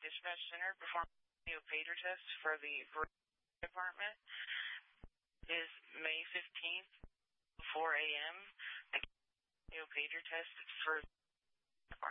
Dispatch Center performing a pager test for the department is May 15th, 4 a.m. The pager test for